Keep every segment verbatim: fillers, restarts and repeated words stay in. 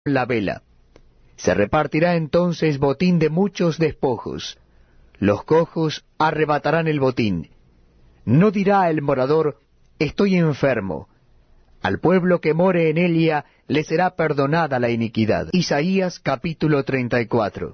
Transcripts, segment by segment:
la vela. Se repartirá entonces botín de muchos despojos. Los cojos arrebatarán el botín. No dirá el morador, estoy enfermo. Al pueblo que more en ella le será perdonada la iniquidad. Isaías capítulo treinta y cuatro.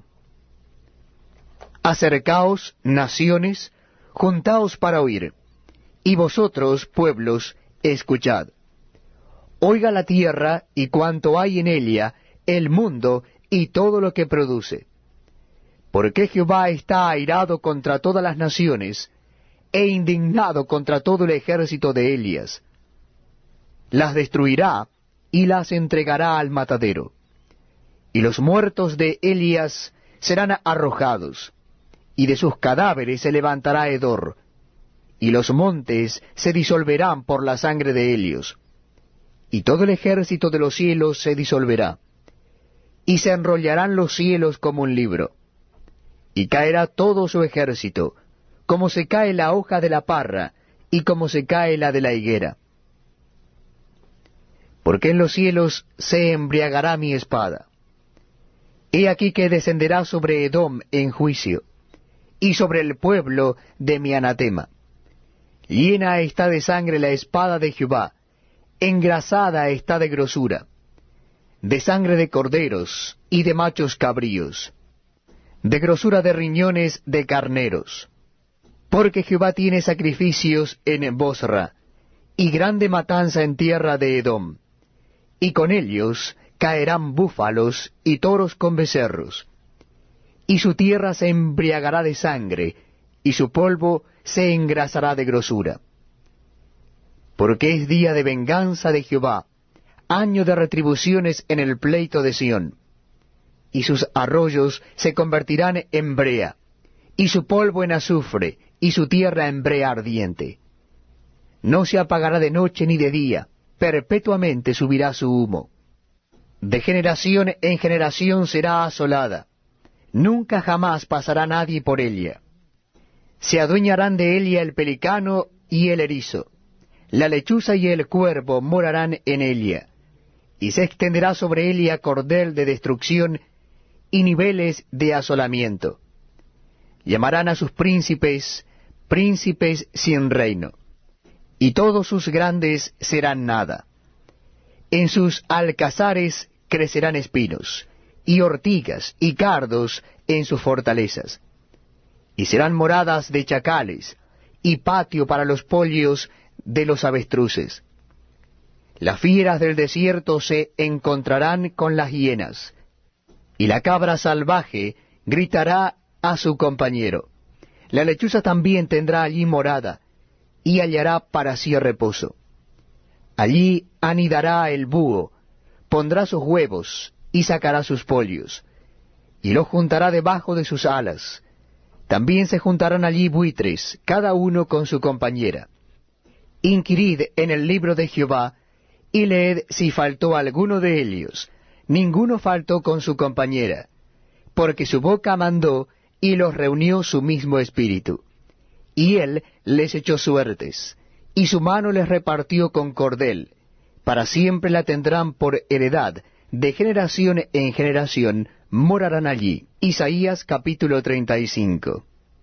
Acercaos, naciones, juntaos para oír, y vosotros, pueblos, escuchad. Oiga la tierra y cuanto hay en ella, el mundo y todo lo que produce. Porque Jehová está airado contra todas las naciones, e indignado contra todo el ejército de Elias. Las destruirá y las entregará al matadero. Y los muertos de Elias serán arrojados, y de sus cadáveres se levantará hedor, y los montes se disolverán por la sangre de Helios, y todo el ejército de los cielos se disolverá, y se enrollarán los cielos como un libro, y caerá todo su ejército, como se cae la hoja de la parra, y como se cae la de la higuera. Porque en los cielos se embriagará mi espada. He aquí que descenderá sobre Edom en juicio, y sobre el pueblo de mi anatema. Llena está de sangre la espada de Jehová, engrasada está de grosura, de sangre de corderos y de machos cabríos, de grosura de riñones de carneros. Porque Jehová tiene sacrificios en Bosra, y grande matanza en tierra de Edom, y con ellos caerán búfalos y toros con becerros, y su tierra se embriagará de sangre, y su polvo se engrasará de grosura. Porque es día de venganza de Jehová, año de retribuciones en el pleito de Sión, y sus arroyos se convertirán en brea, y su polvo en azufre, y su tierra en brea ardiente. No se apagará de noche ni de día, perpetuamente subirá su humo. De generación en generación será asolada, nunca jamás pasará nadie por ella. Se adueñarán de ella el pelicano y el erizo, la lechuza y el cuervo morarán en ella, y se extenderá sobre ella cordel de destrucción y niveles de asolamiento. Llamarán a sus príncipes, príncipes sin reino, y todos sus grandes serán nada. En sus alcazares crecerán espinos, y ortigas y cardos en sus fortalezas. Y serán moradas de chacales, y patio para los pollos de los avestruces. Las fieras del desierto se encontrarán con las hienas, y la cabra salvaje gritará a su compañero. La lechuza también tendrá allí morada, y hallará para sí reposo. Allí anidará el búho, pondrá sus huevos, y sacará sus pollos, y los juntará debajo de sus alas. También se juntarán allí buitres, cada uno con su compañera. Inquirid en el libro de Jehová, y leed si faltó alguno de ellos. Ninguno faltó con su compañera, porque su boca mandó, y los reunió su mismo espíritu. Y él les echó suertes, y su mano les repartió con cordel. Para siempre la tendrán por heredad, de generación en generación morarán allí. Isaías capítulo treinta y cinco.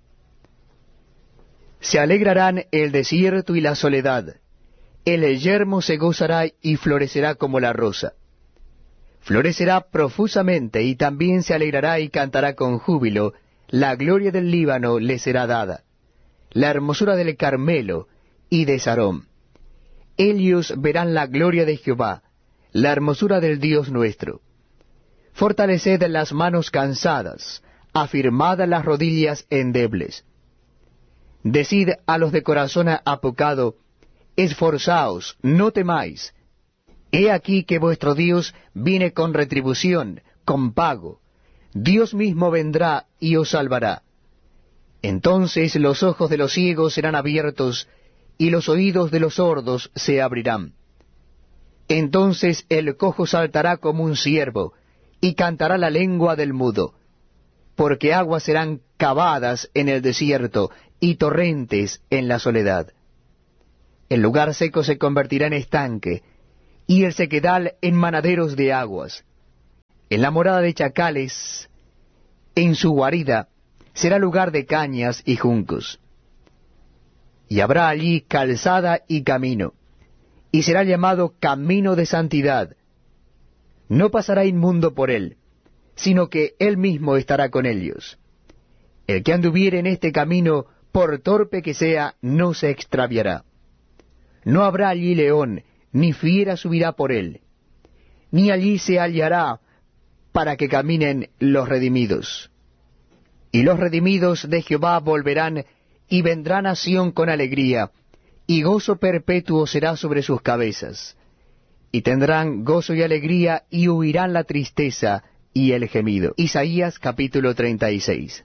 Se alegrarán el desierto y la soledad, el yermo se gozará y florecerá como la rosa. Florecerá profusamente y también se alegrará y cantará con júbilo, la gloria del Líbano le será dada, la hermosura del Carmelo y de Sarón. Ellos verán la gloria de Jehová, la hermosura del Dios nuestro. Fortaleced las manos cansadas, afirmad las rodillas endebles. Decid a los de corazón apocado, esforzaos, no temáis. He aquí que vuestro Dios viene con retribución, con pago. Dios mismo vendrá y os salvará. Entonces los ojos de los ciegos serán abiertos, y los oídos de los sordos se abrirán. Entonces el cojo saltará como un ciervo, y cantará la lengua del mudo. Porque aguas serán cavadas en el desierto, y torrentes en la soledad. El lugar seco se convertirá en estanque, y el sequedal en manaderos de aguas. En la morada de chacales, en su guarida, será lugar de cañas y juncos. Y habrá allí calzada y camino, y será llamado camino de santidad. No pasará inmundo por él, sino que él mismo estará con ellos. El que anduviere en este camino, por torpe que sea, no se extraviará. No habrá allí león, ni fiera subirá por él, ni allí se hallará para que caminen los redimidos. Y los redimidos de Jehová volverán, y vendrán a Sión con alegría, y gozo perpetuo será sobre sus cabezas. Y tendrán gozo y alegría, y huirán la tristeza y el gemido. Isaías capítulo treinta y seis.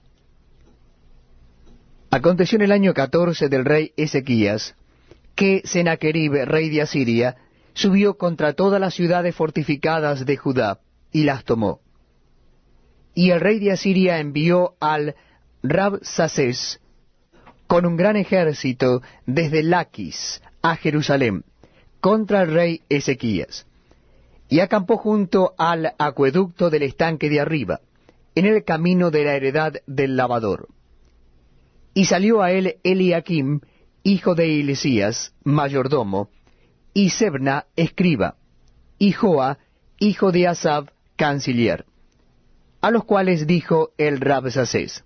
Aconteció en el año catorce del rey Ezequías, que Sennacherib, rey de Asiria, subió contra todas las ciudades fortificadas de Judá, y las tomó. Y el rey de Asiria envió al Rabsacés con un gran ejército desde Laquis a Jerusalén, contra el rey Ezequías, y acampó junto al acueducto del estanque de arriba, en el camino de la heredad del lavador. Y salió a él Eliakim, hijo de Hilcías, mayordomo, y Sebna, escriba, y Joa, hijo de Asaf, canciller, a los cuales dijo el Rabsacés: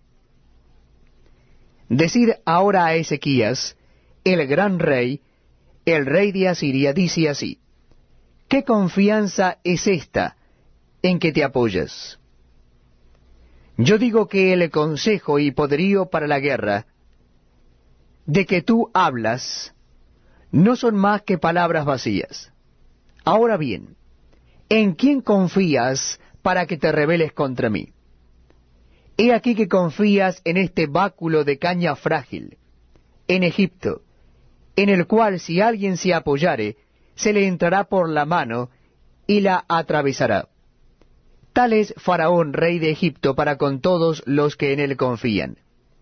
Decid ahora a Ezequías, el gran rey, el rey de Asiria, dice así: ¿Qué confianza es esta en que te apoyas? Yo digo que el consejo y poderío para la guerra de que tú hablas no son más que palabras vacías. Ahora bien, ¿en quién confías para que te rebeles contra mí? He aquí que confías en este báculo de caña frágil, en Egipto, en el cual si alguien se apoyare, se le entrará por la mano y la atravesará. Tal es Faraón, rey de Egipto, para con todos los que en él confían.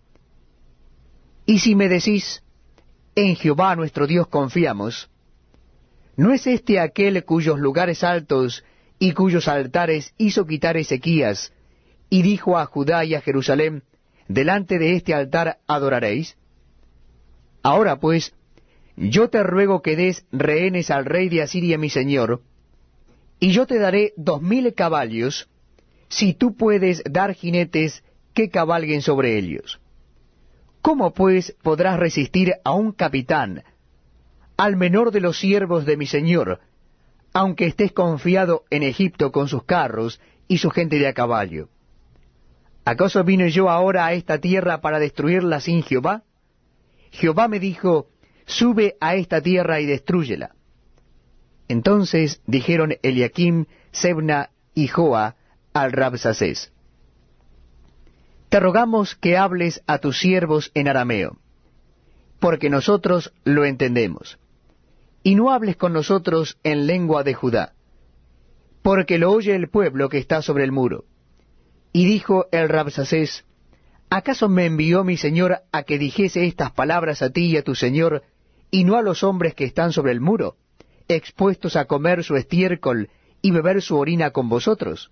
Y si me decís, en Jehová nuestro Dios confiamos, ¿no es este aquel cuyos lugares altos y cuyos altares hizo quitar Ezequías, y dijo a Judá y a Jerusalén, delante de este altar adoraréis? Ahora pues, yo te ruego que des rehenes al rey de Asiria mi señor, y yo te daré dos mil caballos, si tú puedes dar jinetes que cabalguen sobre ellos. ¿Cómo pues podrás resistir a un capitán, al menor de los siervos de mi señor, aunque estés confiado en Egipto con sus carros y su gente de a caballo? ¿Acaso vine yo ahora a esta tierra para destruirla sin Jehová? Jehová me dijo: sube a esta tierra y destrúyela. Entonces dijeron Eliakim, Sebna y Joa al Rabsacés: Te rogamos que hables a tus siervos en arameo, porque nosotros lo entendemos, y no hables con nosotros en lengua de Judá, porque lo oye el pueblo que está sobre el muro. Y dijo el Rabsacés: ¿Acaso me envió mi señor a que dijese estas palabras a ti y a tu señor, y no a los hombres que están sobre el muro, expuestos a comer su estiércol y beber su orina con vosotros?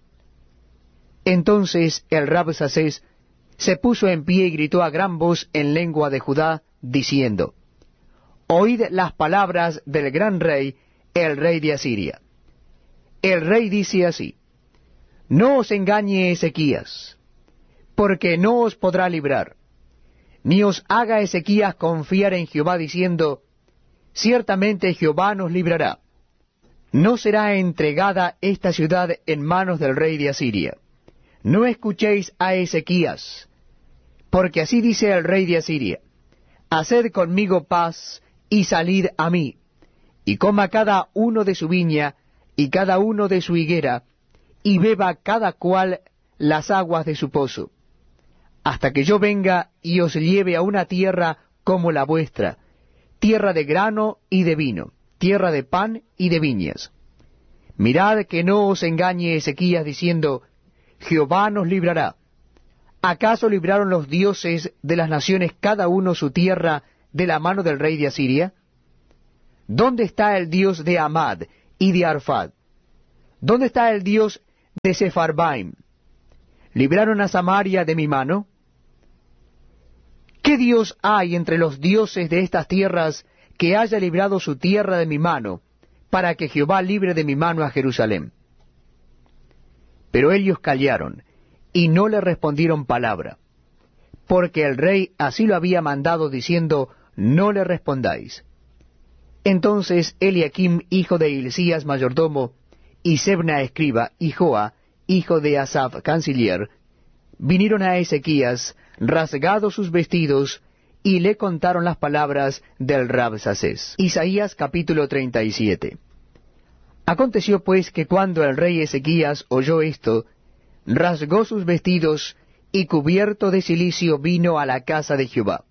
Entonces el Rabsacés se puso en pie y gritó a gran voz en lengua de Judá, diciendo: Oíd las palabras del gran rey, el rey de Asiria. El rey dice así: No os engañe Ezequías, porque no os podrá librar, ni os haga Ezequías confiar en Jehová, diciendo: Ciertamente Jehová nos librará. No será entregada esta ciudad en manos del rey de Asiria. No escuchéis a Ezequías, porque así dice el rey de Asiria: Haced conmigo paz, y salid a mí, y coma cada uno de su viña, y cada uno de su higuera, y beba cada cual las aguas de su pozo, hasta que yo venga y os lleve a una tierra como la vuestra, tierra de grano y de vino, tierra de pan y de viñas. Mirad que no os engañe Ezequías diciendo: Jehová nos librará. ¿Acaso libraron los dioses de las naciones cada uno su tierra de la mano del rey de Asiria? ¿Dónde está el Dios de Amad y de Arfad? ¿Dónde está el Dios de Sepharvaim libraron a Samaria de mi mano? ¿Qué Dios hay entre los dioses de estas tierras que haya librado su tierra de mi mano, para que Jehová libre de mi mano a Jerusalén? Pero ellos callaron, y no le respondieron palabra, porque el rey así lo había mandado, diciendo, no le respondáis. Entonces Eliakim, hijo de Hilcías, mayordomo, y Sebna, escriba, y Joa, hijo de Asaph, canciller, vinieron a Ezequías, rasgados sus vestidos, y le contaron las palabras del Rabsacés. Isaías capítulo treinta y siete. Aconteció pues que cuando el rey Ezequías oyó esto, rasgó sus vestidos, y cubierto de cilicio vino a la casa de Jehová.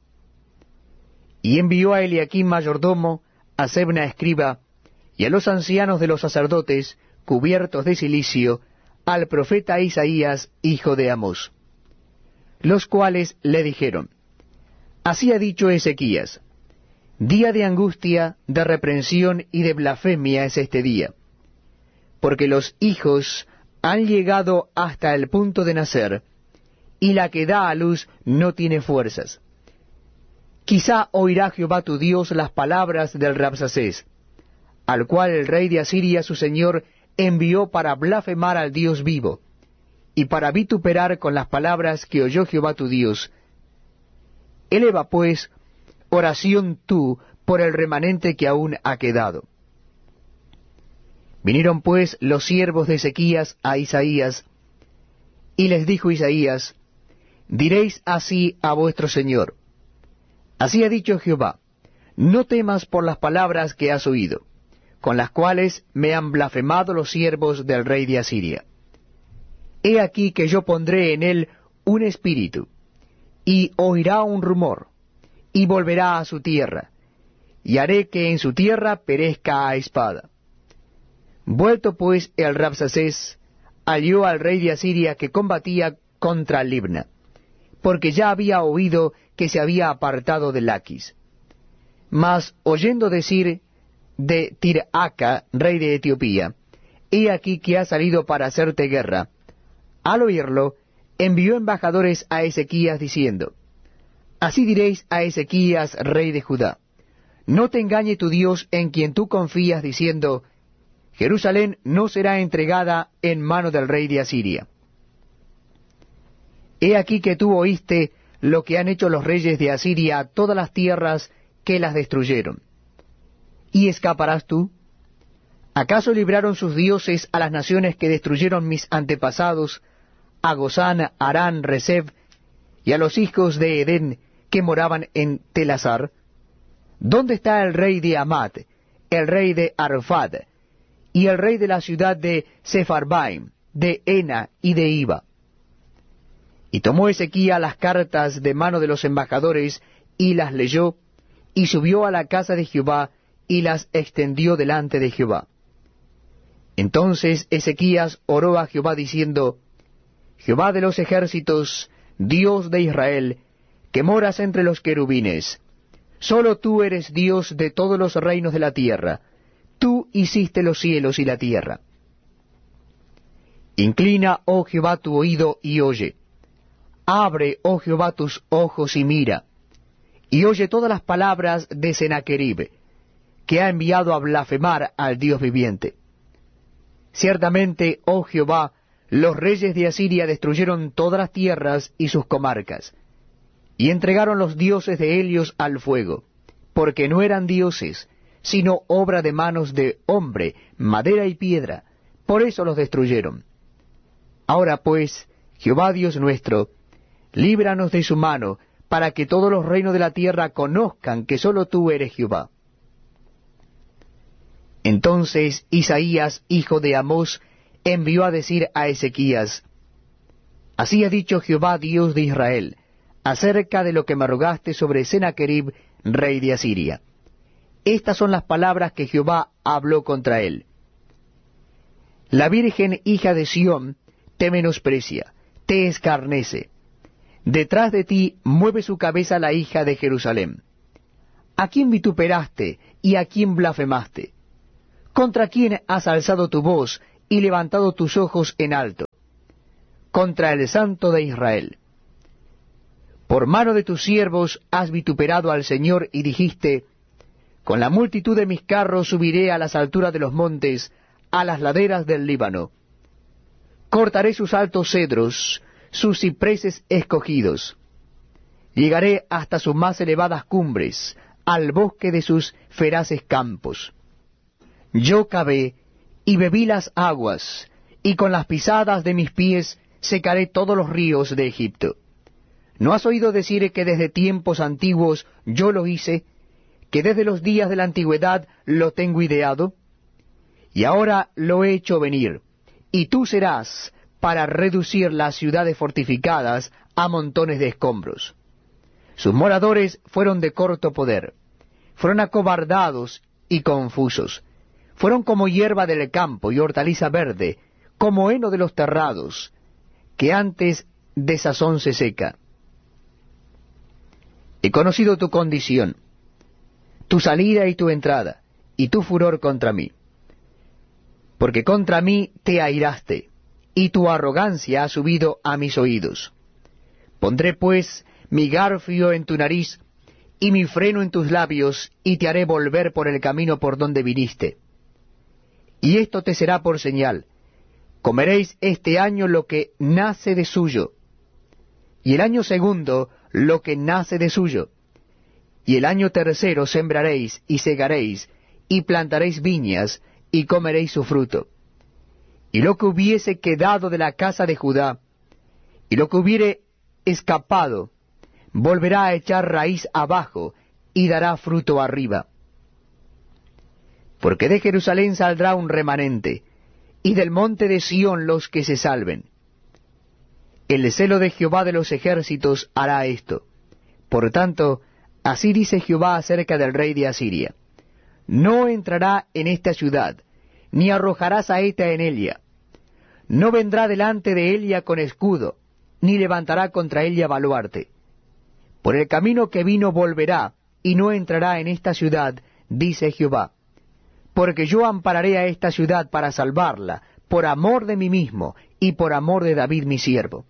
Y envió a Eliakim mayordomo, a Sebna escriba, y a los ancianos de los sacerdotes, cubiertos de cilicio, al profeta Isaías, hijo de Amós, los cuales le dijeron, así ha dicho Ezequías, día de angustia, de reprensión y de blasfemia es este día, porque los hijos han llegado hasta el punto de nacer, y la que da a luz no tiene fuerzas. Quizá oirá Jehová tu Dios las palabras del Rabsacés, al cual el rey de Asiria su señor envió para blasfemar al Dios vivo, y para vituperar con las palabras que oyó Jehová tu Dios. Eleva pues oración tú por el remanente que aún ha quedado. Vinieron pues los siervos de Ezequías a Isaías, y les dijo Isaías, diréis así a vuestro señor, así ha dicho Jehová, no temas por las palabras que has oído, con las cuales me han blasfemado los siervos del rey de Asiria. He aquí que yo pondré en él un espíritu, y oirá un rumor, y volverá a su tierra, y haré que en su tierra perezca a espada. Vuelto pues el Rabsacés, halló al rey de Asiria que combatía contra Libna, porque ya había oído que se había apartado de Laquis. Mas oyendo decir de Tirhaka, rey de Etiopía, he aquí que ha salido para hacerte guerra, al oírlo, envió embajadores a Ezequías diciendo, así diréis a Ezequías, rey de Judá, no te engañe tu Dios en quien tú confías, diciendo, Jerusalén no será entregada en mano del rey de Asiria. He aquí que tú oíste lo que han hecho los reyes de Asiria a todas las tierras que las destruyeron. ¿Y escaparás tú? ¿Acaso libraron sus dioses a las naciones que destruyeron mis antepasados, a Gozán, Harán, Rezef, y a los hijos de Edén que moraban en Telasar? ¿Dónde está el rey de Amat, el rey de Arfad, y el rey de la ciudad de Sepharvaim, de Ena y de Iba? Y tomó Ezequías las cartas de mano de los embajadores, y las leyó, y subió a la casa de Jehová, y las extendió delante de Jehová. Entonces Ezequías oró a Jehová diciendo, Jehová de los ejércitos, Dios de Israel, que moras entre los querubines, solo tú eres Dios de todos los reinos de la tierra, tú hiciste los cielos y la tierra. Inclina, oh Jehová, tu oído y oye. Abre, oh Jehová, tus ojos y mira, y oye todas las palabras de Sennacherib, que ha enviado a blasfemar al Dios viviente. Ciertamente, oh Jehová, los reyes de Asiria destruyeron todas las tierras y sus comarcas, y entregaron los dioses de Helios al fuego, porque no eran dioses, sino obra de manos de hombre, madera y piedra, por eso los destruyeron. Ahora pues, Jehová Dios nuestro, líbranos de su mano, para que todos los reinos de la tierra conozcan que sólo tú eres Jehová. Entonces Isaías, hijo de Amós, envió a decir a Ezequías, así ha dicho Jehová Dios de Israel, acerca de lo que me rogaste sobre Sennacherib, rey de Asiria. Estas son las palabras que Jehová habló contra él. La virgen hija de Sión te menosprecia, te escarnece. Detrás de ti mueve su cabeza la hija de Jerusalén. ¿A quién vituperaste y a quién blasfemaste? ¿Contra quién has alzado tu voz y levantado tus ojos en alto, contra el Santo de Israel. Por mano de tus siervos has vituperado al Señor y dijiste, con la multitud de mis carros subiré a las alturas de los montes, a las laderas del Líbano. Cortaré sus altos cedros, sus cipreses escogidos. Llegaré hasta sus más elevadas cumbres, al bosque de sus feraces campos. Yo cavé y bebí las aguas, y con las pisadas de mis pies secaré todos los ríos de Egipto. ¿No has oído decir que desde tiempos antiguos yo lo hice, que desde los días de la antigüedad lo tengo ideado? Y ahora lo he hecho venir, y tú serás para reducir las ciudades fortificadas a montones de escombros. Sus moradores fueron de corto poder, fueron acobardados y confusos, fueron como hierba del campo y hortaliza verde, como heno de los terrados, que antes de sazón se seca. He conocido tu condición, tu salida y tu entrada, y tu furor contra mí. Porque contra mí te airaste, y tu arrogancia ha subido a mis oídos. Pondré pues mi garfio en tu nariz, y mi freno en tus labios, y te haré volver por el camino por donde viniste. Y esto te será por señal: comeréis este año lo que nace de suyo, y el año segundo lo que nace de suyo, y el año tercero sembraréis y segaréis, y plantaréis viñas, y comeréis su fruto. Y lo que hubiese quedado de la casa de Judá, y lo que hubiere escapado, volverá a echar raíz abajo, y dará fruto arriba. Porque de Jerusalén saldrá un remanente, y del monte de Sión los que se salven. El celo de Jehová de los ejércitos hará esto. Por tanto, así dice Jehová acerca del rey de Asiria: no entrará en esta ciudad, ni arrojará saeta en ella. No vendrá delante de ella con escudo, ni levantará contra ella baluarte. Por el camino que vino volverá, y no entrará en esta ciudad, dice Jehová. Porque yo ampararé a esta ciudad para salvarla, por amor de mí mismo, y por amor de David mi siervo.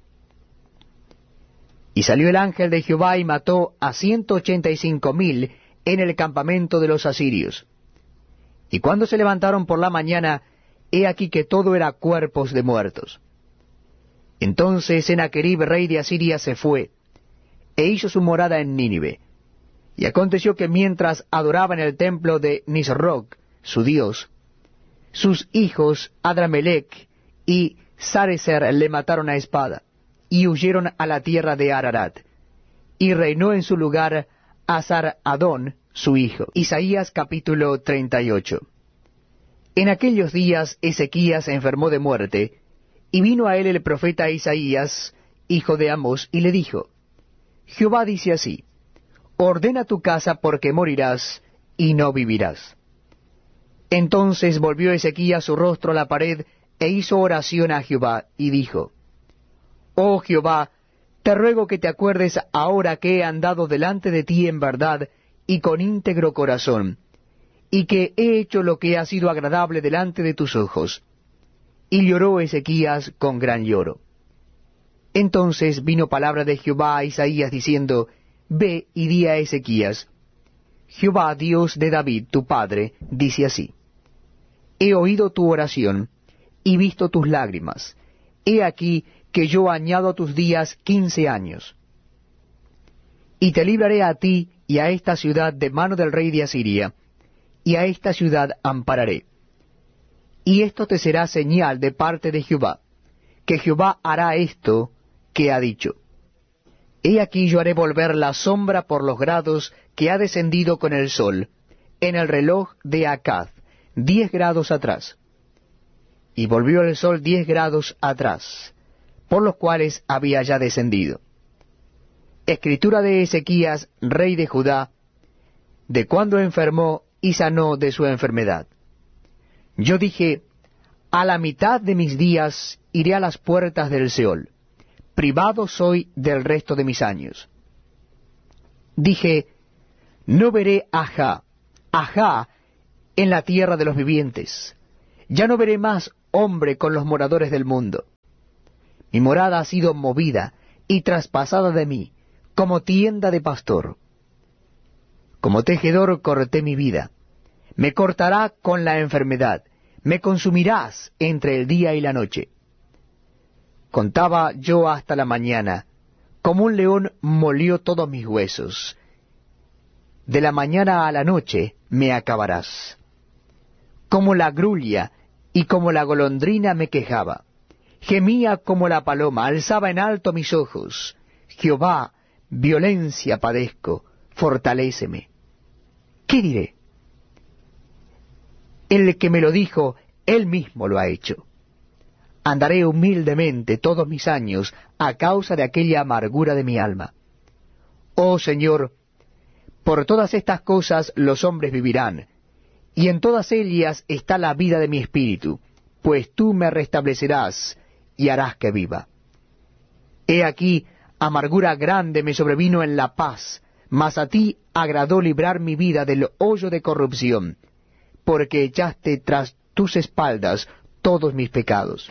Y salió el ángel de Jehová y mató a ciento ochenta y cinco mil en el campamento de los asirios. Y cuando se levantaron por la mañana, he aquí que todo era cuerpos de muertos. Entonces Sennacherib, rey de Asiria, se fue, e hizo su morada en Nínive. Y aconteció que mientras adoraba en el templo de Nisroch, su dios, sus hijos Adramelech y Sarecer le mataron a espada, y huyeron a la tierra de Ararat, y reinó en su lugar Asar-Adón, su hijo. Isaías capítulo treinta y ocho. En aquellos días Ezequías se enfermó de muerte, y vino a él el profeta Isaías, hijo de Amós, y le dijo: Jehová dice así: ordena tu casa porque morirás y no vivirás. Entonces volvió Ezequías su rostro a la pared, e hizo oración a Jehová, y dijo: Oh Jehová, te ruego que te acuerdes ahora que he andado delante de ti en verdad y con íntegro corazón, y que he hecho lo que ha sido agradable delante de tus ojos. Y lloró Ezequías con gran lloro. Entonces vino palabra de Jehová a Isaías diciendo: Ve y di a Ezequías: Jehová, Dios de David, tu padre, dice así: He oído tu oración, y visto tus lágrimas. He aquí que yo añado a tus días quince años. Y te libraré a ti y a esta ciudad de mano del rey de Asiria, y a esta ciudad ampararé. Y esto te será señal de parte de Jehová, que Jehová hará esto que ha dicho. He aquí yo haré volver la sombra por los grados que ha descendido con el sol, en el reloj de Acaz, diez grados atrás. Y volvió el sol diez grados atrás, por los cuales había ya descendido. Escritura de Ezequías, rey de Judá, de cuando enfermó y sanó de su enfermedad. Yo dije: a la mitad de mis días iré a las puertas del Seol, privado soy del resto de mis años. Dije: no veré ajá, ajá en la tierra de los vivientes, ya no veré más hombre con los moradores del mundo. Mi morada ha sido movida y traspasada de mí, como tienda de pastor. Como tejedor corté mi vida. Me cortará con la enfermedad, me consumirás entre el día y la noche. Contaba yo hasta la mañana, como un león molió todos mis huesos. De la mañana a la noche me acabarás. Como la grulla y como la golondrina me quejaba. Gemía como la paloma, alzaba en alto mis ojos. Jehová, violencia padezco, fortaléceme. ¿Qué diré? El que me lo dijo, él mismo lo ha hecho. Andaré humildemente todos mis años a causa de aquella amargura de mi alma. Oh Señor, por todas estas cosas los hombres vivirán, y en todas ellas está la vida de mi espíritu, pues tú me restablecerás y harás que viva. He aquí, amargura grande me sobrevino en la paz, mas a ti agradó librar mi vida del hoyo de corrupción, porque echaste tras tus espaldas todos mis pecados.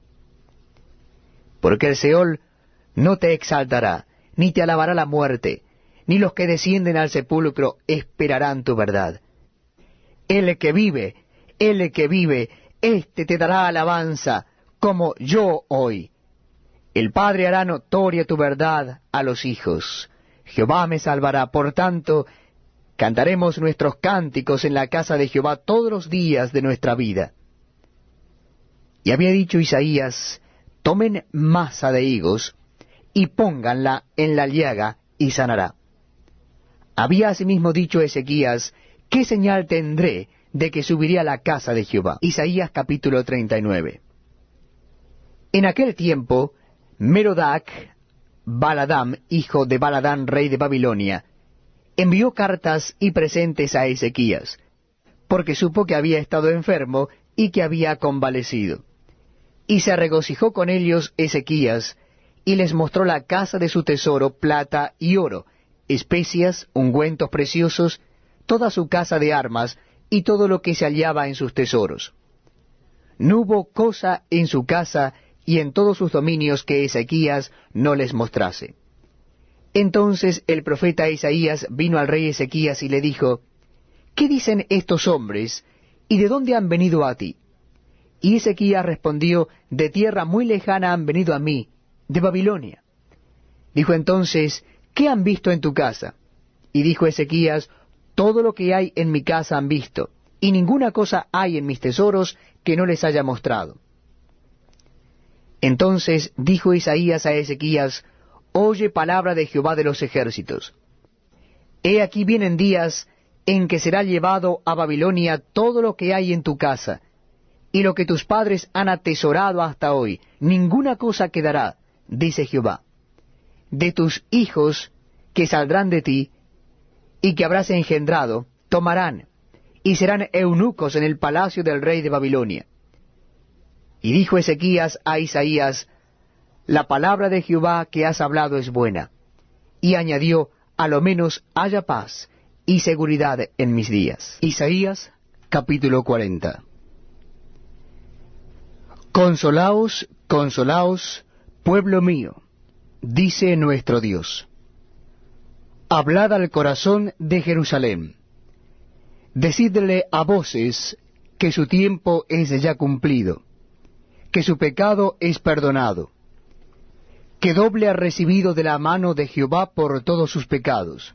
Porque el Seol no te exaltará, ni te alabará la muerte, ni los que descienden al sepulcro esperarán tu verdad. El que vive, el que vive, éste te dará alabanza, como yo hoy. El Padre hará notoria tu verdad a los hijos. Jehová me salvará, por tanto, cantaremos nuestros cánticos en la casa de Jehová todos los días de nuestra vida. Y había dicho Isaías, tomen masa de higos, y pónganla en la llaga, y sanará. Había asimismo dicho Ezequías, ¿qué señal tendré de que subiré a la casa de Jehová? Isaías capítulo treinta y nueve. En aquel tiempo, Merodac, Baladán, hijo de Baladán, rey de Babilonia, envió cartas y presentes a Ezequías, porque supo que había estado enfermo y que había convalecido. Y se regocijó con ellos Ezequías, y les mostró la casa de su tesoro, plata y oro, especias, ungüentos preciosos, toda su casa de armas, y todo lo que se hallaba en sus tesoros. No hubo cosa en su casa y en todos sus dominios que Ezequías no les mostrase. Entonces el profeta Isaías vino al rey Ezequías y le dijo, ¿qué dicen estos hombres, y de dónde han venido a ti? Y Ezequías respondió, de tierra muy lejana han venido a mí, de Babilonia. Dijo entonces, ¿qué han visto en tu casa? Y dijo Ezequías, todo lo que hay en mi casa han visto, y ninguna cosa hay en mis tesoros que no les haya mostrado. Entonces dijo Isaías a Ezequías, oye palabra de Jehová de los ejércitos. He aquí vienen días en que será llevado a Babilonia todo lo que hay en tu casa, y lo que tus padres han atesorado hasta hoy, ninguna cosa quedará, dice Jehová. De tus hijos que saldrán de ti, y que habrás engendrado, tomarán, y serán eunucos en el palacio del rey de Babilonia. Y dijo Ezequías a Isaías, la palabra de Jehová que has hablado es buena. Y añadió, a lo menos haya paz y seguridad en mis días. Isaías capítulo cuarenta. Consolaos, consolaos, pueblo mío, dice nuestro Dios. Hablad al corazón de Jerusalén. Decidle a voces que su tiempo es ya cumplido, que su pecado es perdonado, que doble ha recibido de la mano de Jehová por todos sus pecados.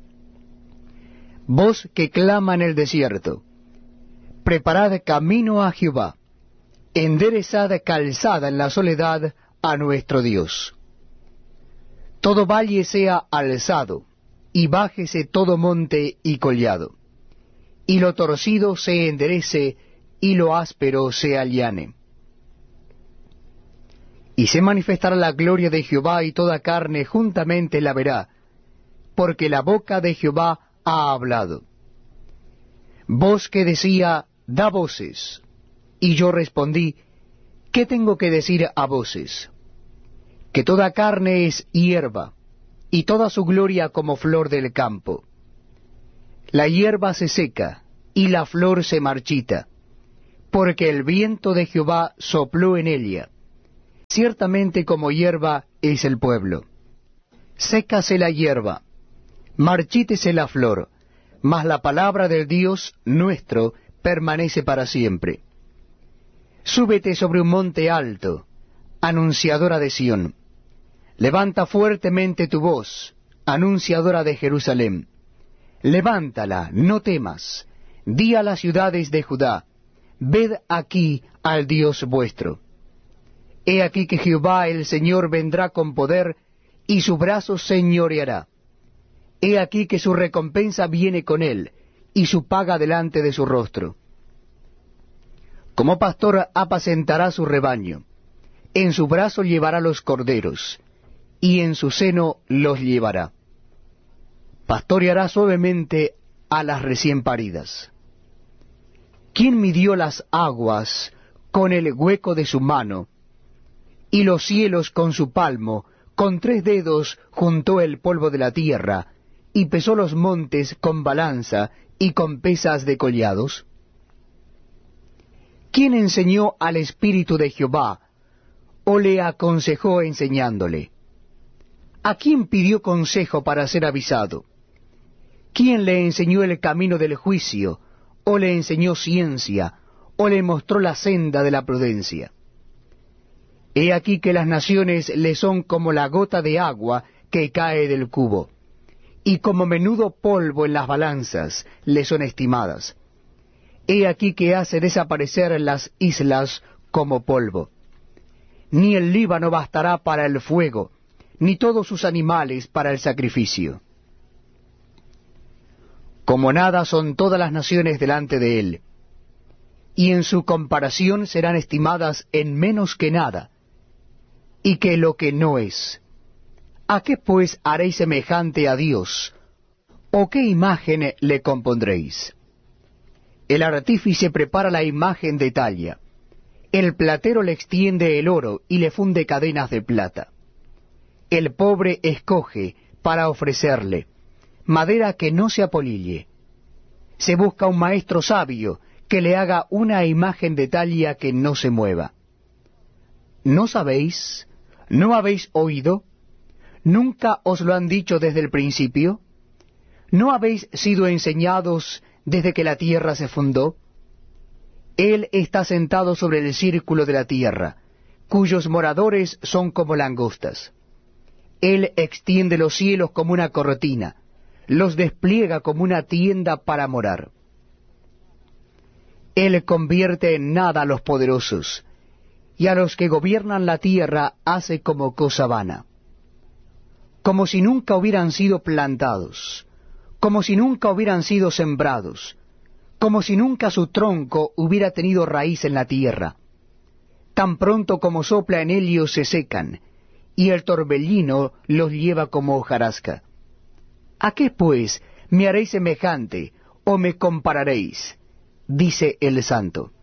Voz que clama en el desierto, preparad camino a Jehová, enderezad calzada en la soledad a nuestro Dios. Todo valle sea alzado, y bájese todo monte y collado, y lo torcido se enderece, y lo áspero se allane. Y se manifestará la gloria de Jehová, y toda carne juntamente la verá, porque la boca de Jehová ha hablado. Voz que decía, da voces. Y yo respondí, ¿qué tengo que decir a voces? Que toda carne es hierba, y toda su gloria como flor del campo. La hierba se seca, y la flor se marchita, porque el viento de Jehová sopló en ella. Ciertamente como hierba es el pueblo. Sécase la hierba, marchítese la flor, mas la palabra del Dios nuestro permanece para siempre. Súbete sobre un monte alto, anunciadora de Sión. Levanta fuertemente tu voz, anunciadora de Jerusalén. Levántala, no temas. Di a las ciudades de Judá, ved aquí al Dios vuestro. He aquí que Jehová el Señor vendrá con poder, y su brazo señoreará. He aquí que su recompensa viene con él, y su paga delante de su rostro. Como pastor apacentará su rebaño, en su brazo llevará los corderos, y en su seno los llevará. Pastoreará suavemente a las recién paridas. ¿Quién midió las aguas con el hueco de su mano, y los cielos con su palmo? Con tres dedos juntó el polvo de la tierra, y pesó los montes con balanza y con pesas de collados. ¿Quién enseñó al Espíritu de Jehová, o le aconsejó enseñándole? ¿A quién pidió consejo para ser avisado? ¿Quién le enseñó el camino del juicio, o le enseñó ciencia, o le mostró la senda de la prudencia? He aquí que las naciones le son como la gota de agua que cae del cubo, y como menudo polvo en las balanzas le son estimadas. He aquí que hace desaparecer las islas como polvo. Ni el Líbano bastará para el fuego, ni todos sus animales para el sacrificio. Como nada son todas las naciones delante de él, y en su comparación serán estimadas en menos que nada, y que lo que no es. ¿A qué pues haréis semejante a Dios? ¿O qué imagen le compondréis? El artífice prepara la imagen de talla, el platero le extiende el oro y le funde cadenas de plata. El pobre escoge para ofrecerle madera que no se apolille. Se busca un maestro sabio que le haga una imagen de talla que no se mueva. ¿No sabéis? ¿No habéis oído? ¿Nunca os lo han dicho desde el principio? ¿No habéis sido enseñados desde que la tierra se fundó? Él está sentado sobre el círculo de la tierra, cuyos moradores son como langostas. Él extiende los cielos como una cortina, los despliega como una tienda para morar. Él convierte en nada a los poderosos, y a los que gobiernan la tierra hace como cosa vana. Como si nunca hubieran sido plantados, como si nunca hubieran sido sembrados, como si nunca su tronco hubiera tenido raíz en la tierra. Tan pronto como sopla en ellos se secan, y el torbellino los lleva como hojarasca. ¿A qué pues me haréis semejante, o me compararéis? Dice el Santo.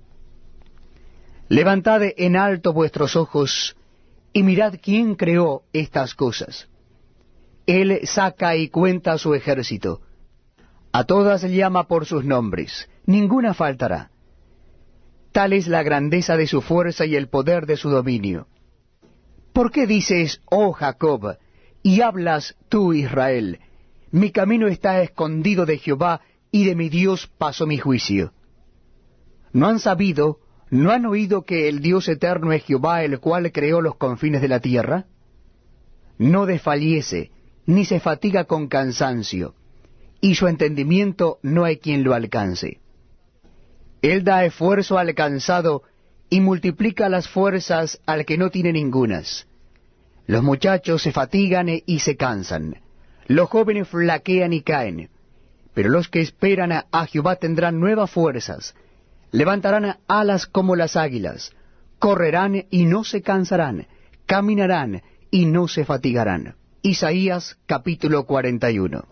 Levantad en alto vuestros ojos, y mirad quién creó estas cosas. Él saca y cuenta su ejército. A todas llama por sus nombres, ninguna faltará. Tal es la grandeza de su fuerza y el poder de su dominio. ¿Por qué dices, oh Jacob, y hablas tú, Israel? Mi camino está escondido de Jehová, y de mi Dios pasó mi juicio. ¿No han sabido, no han oído que el Dios eterno es Jehová, el cual creó los confines de la tierra? No desfallece, ni se fatiga con cansancio, y su entendimiento no hay quien lo alcance. Él da esfuerzo al cansado, y multiplica las fuerzas al que no tiene ningunas. Los muchachos se fatigan y se cansan, los jóvenes flaquean y caen, pero los que esperan a Jehová tendrán nuevas fuerzas, levantarán alas como las águilas, correrán y no se cansarán, caminarán y no se fatigarán. Isaías capítulo cuarenta y uno.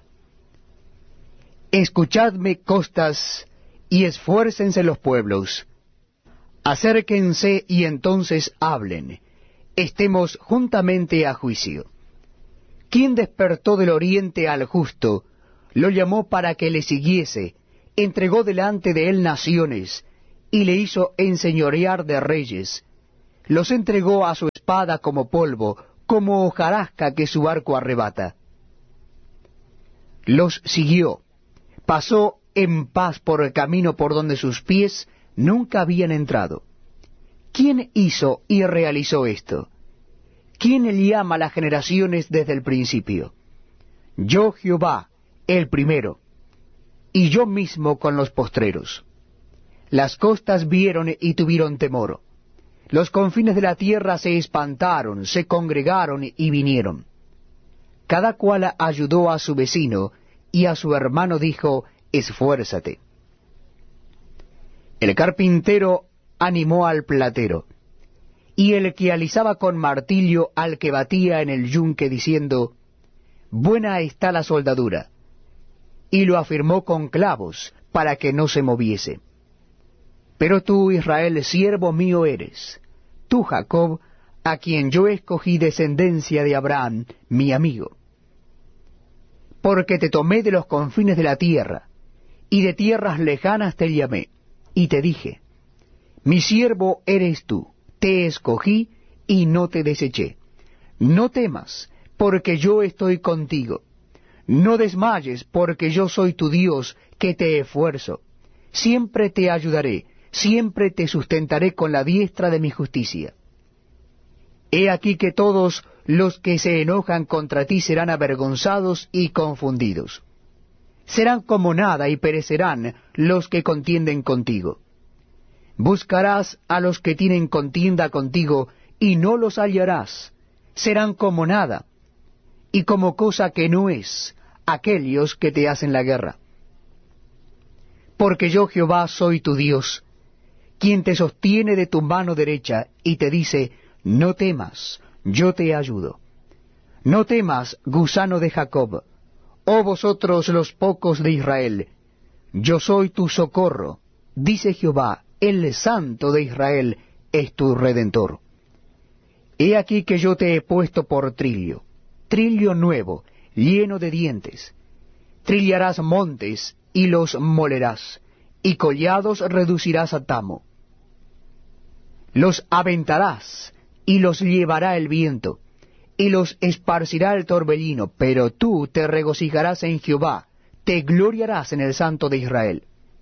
Escuchadme, costas, y esfuércense los pueblos. Acérquense y entonces hablen. Estemos juntamente a juicio. ¿Quién despertó del oriente al justo? Lo llamó para que le siguiese, entregó delante de él naciones, y le hizo enseñorear de reyes. Los entregó a su espada como polvo, como hojarasca que su arco arrebata. Los siguió, pasó en paz por el camino por donde sus pies nunca habían entrado. ¿Quién hizo y realizó esto? ¿Quién llama a las generaciones desde el principio? Yo Jehová, el primero, y yo mismo con los postreros. Las costas vieron y tuvieron temor. Los confines de la tierra se espantaron, se congregaron y vinieron. Cada cual ayudó a su vecino, y a su hermano dijo, esfuérzate. El carpintero animó al platero, y el que alisaba con martillo al que batía en el yunque, diciendo, buena está la soldadura, y lo afirmó con clavos, para que no se moviese. Pero tú, Israel, siervo mío eres, tú, Jacob, a quien yo escogí descendencia de Abraham, mi amigo. Porque te tomé de los confines de la tierra, y de tierras lejanas te llamé, y te dije, mi siervo eres tú, te escogí y no te deseché. No temas, porque yo estoy contigo. No desmayes, porque yo soy tu Dios, que te esfuerzo. Siempre te ayudaré, siempre te sustentaré con la diestra de mi justicia. He aquí que todos los que se enojan contra ti serán avergonzados y confundidos. Serán como nada y perecerán los que contienden contigo. Buscarás a los que tienen contienda contigo y no los hallarás. Serán como nada y como cosa que no es aquellos que te hacen la guerra. Porque yo Jehová soy tu Dios, quien te sostiene de tu mano derecha y te dice, no temas, yo te ayudo. No temas, gusano de Jacob, oh vosotros los pocos de Israel, yo soy tu socorro, dice Jehová, el Santo de Israel es tu Redentor. He aquí que yo te he puesto por trillo, trillo nuevo, lleno de dientes. Trillarás montes y los molerás, y collados reducirás a tamo. Los aventarás, y los llevará el viento, y los esparcirá el torbellino, pero tú te regocijarás en Jehová, te gloriarás en el Santo de Israel.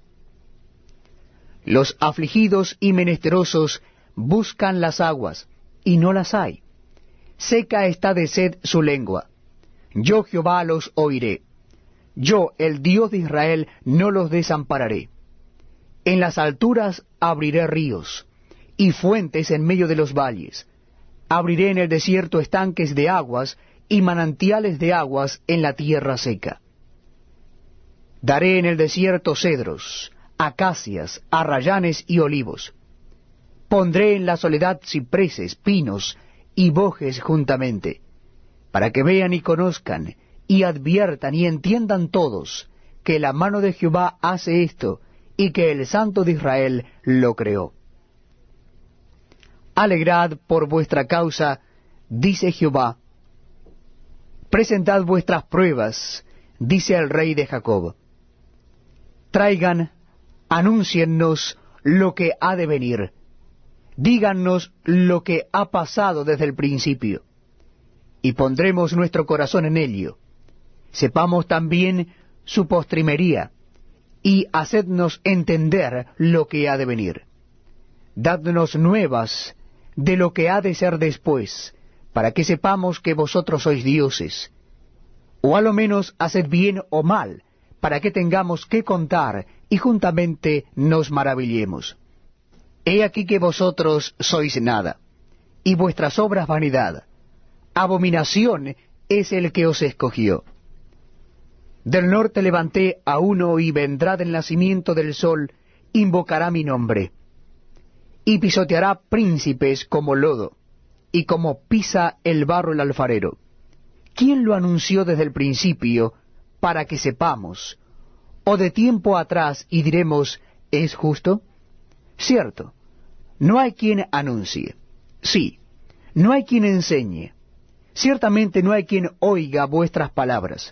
Los afligidos y menesterosos buscan las aguas, y no las hay. Seca está de sed su lengua. Yo Jehová los oiré. Yo, el Dios de Israel, no los desampararé. En las alturas abriré ríos, y fuentes en medio de los valles. Abriré en el desierto estanques de aguas, y manantiales de aguas en la tierra seca. Daré en el desierto cedros, acacias, arrayanes y olivos. Pondré en la soledad cipreses, pinos y bojes juntamente, para que vean y conozcan, y adviertan y entiendan todos, que la mano de Jehová hace esto, y que el Santo de Israel lo creó. Alegrad por vuestra causa, dice Jehová. Presentad vuestras pruebas, dice el Rey de Jacob. Traigan, anúnciennos lo que ha de venir. Dígannos lo que ha pasado desde el principio, y pondremos nuestro corazón en ello. Sepamos también su postrimería, y hacednos entender lo que ha de venir. Dadnos nuevas de lo que ha de ser después, para que sepamos que vosotros sois dioses. O a lo menos haced bien o mal, para que tengamos que contar, y juntamente nos maravillemos. He aquí que vosotros sois nada, y vuestras obras vanidad. Abominación es el que os escogió. Del norte levanté a uno, y vendrá del nacimiento del sol, invocará mi nombre. Y pisoteará príncipes como lodo, y como pisa el barro el alfarero. ¿Quién lo anunció desde el principio, para que sepamos? ¿O de tiempo atrás y diremos, ¿es justo? Cierto, no hay quien anuncie. Sí, no hay quien enseñe. Ciertamente no hay quien oiga vuestras palabras.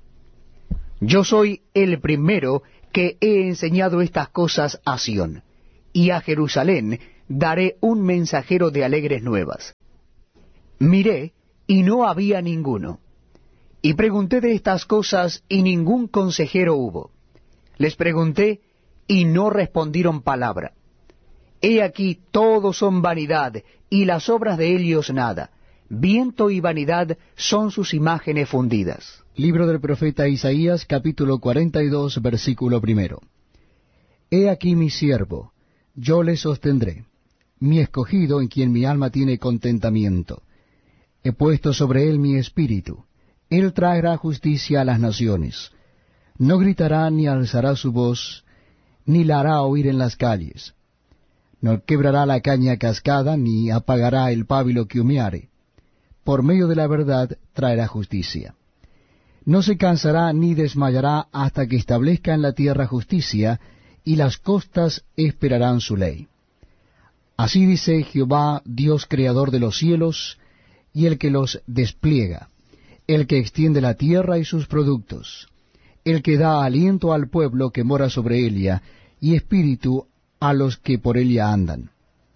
Yo soy el primero que he enseñado estas cosas a Sión, y a Jerusalén daré un mensajero de alegres nuevas. Miré, y no había ninguno. Y pregunté de estas cosas, y ningún consejero hubo. Les pregunté, y no respondieron palabra. He aquí todos son vanidad, y las obras de ellos nada. Viento y vanidad son sus imágenes fundidas. Libro del profeta Isaías, capítulo cuarenta y dos, versículo primero. He aquí mi siervo, yo le sostendré, mi escogido en quien mi alma tiene contentamiento. He puesto sobre él mi espíritu, él traerá justicia a las naciones. No gritará ni alzará su voz, ni la hará oír en las calles. No quebrará la caña cascada, ni apagará el pábilo que humeare. Por medio de la verdad traerá justicia. No se cansará ni desmayará hasta que establezca en la tierra justicia, y las costas esperarán su ley. Así dice Jehová, Dios creador de los cielos, y el que los despliega, el que extiende la tierra y sus productos, el que da aliento al pueblo que mora sobre ella, y espíritu a los que por ella andan.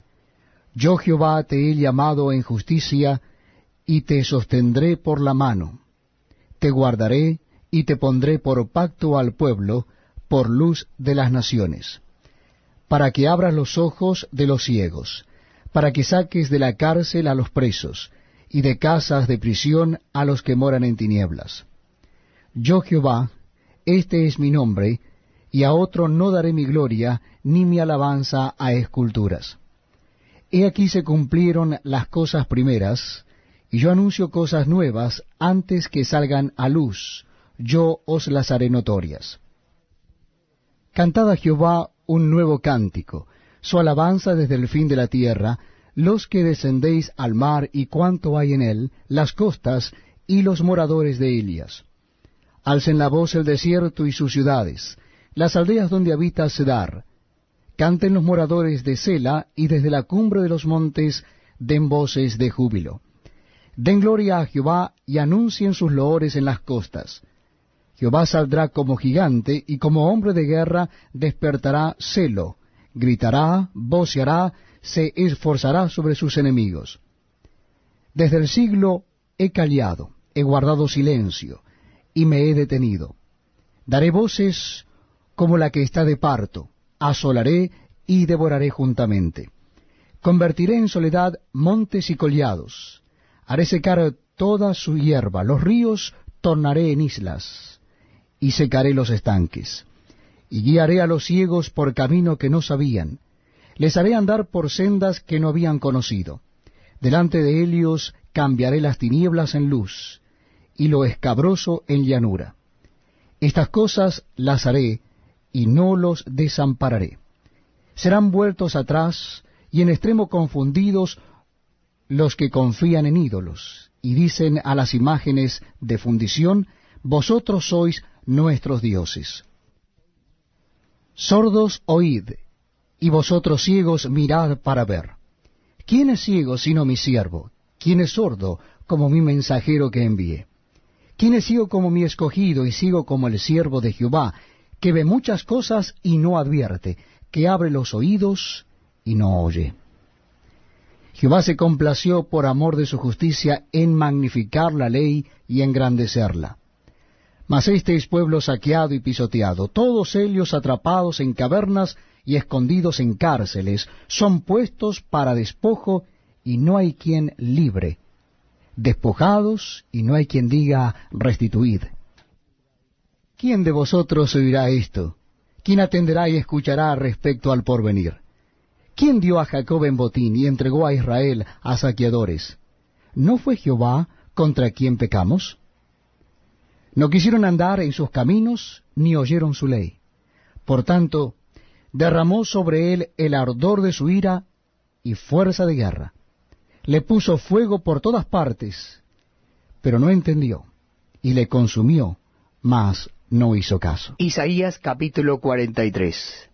Yo Jehová te he llamado en justicia, y te sostendré por la mano. Te guardaré, y te pondré por pacto al pueblo, por luz de las naciones, para que abras los ojos de los ciegos, para que saques de la cárcel a los presos, y de casas de prisión a los que moran en tinieblas. Yo Jehová, este es mi nombre, y a otro no daré mi gloria, ni mi alabanza a esculturas. He aquí se cumplieron las cosas primeras, y yo anuncio cosas nuevas antes que salgan a luz, yo os las haré notorias. Cantad a Jehová un nuevo cántico, su alabanza desde el fin de la tierra, los que descendéis al mar y cuanto hay en él, las costas y los moradores de ellas. Alcen la voz el desierto y sus ciudades, las aldeas donde habita Cedar. Canten los moradores de Sela, y desde la cumbre de los montes den voces de júbilo. Den gloria a Jehová, y anuncien sus loores en las costas. Jehová saldrá como gigante, y como hombre de guerra despertará celo, gritará, voceará, se esforzará sobre sus enemigos. Desde el siglo he callado, he guardado silencio, y me he detenido. Daré voces como la que está de parto, asolaré y devoraré juntamente. Convertiré en soledad montes y collados, haré secar toda su hierba, los ríos tornaré en islas, y secaré los estanques. Y guiaré a los ciegos por camino que no sabían, les haré andar por sendas que no habían conocido. Delante de ellos cambiaré las tinieblas en luz, y lo escabroso en llanura. Estas cosas las haré, y no los desampararé. Serán vueltos atrás, y en extremo confundidos los que confían en ídolos, y dicen a las imágenes de fundición, vosotros sois nuestros dioses. Sordos, oíd, y vosotros ciegos mirad para ver. ¿Quién es ciego sino mi siervo? ¿Quién es sordo como mi mensajero que envié? ¿Quién es ciego como mi escogido y ciego como el siervo de Jehová, que ve muchas cosas y no advierte, que abre los oídos y no oye? Jehová se complació por amor de su justicia en magnificar la ley y engrandecerla. Mas este es pueblo saqueado y pisoteado, todos ellos atrapados en cavernas y escondidos en cárceles, son puestos para despojo, y no hay quien libre, despojados, y no hay quien diga restituid. ¿Quién de vosotros oirá esto? ¿Quién atenderá y escuchará respecto al porvenir? ¿Quién dio a Jacob en botín y entregó a Israel a saqueadores? ¿No fue Jehová contra quien pecamos? No quisieron andar en sus caminos, ni oyeron su ley. Por tanto, derramó sobre él el ardor de su ira y fuerza de guerra. Le puso fuego por todas partes, pero no entendió, y le consumió, mas no hizo caso. Isaías capítulo cuarenta y tres.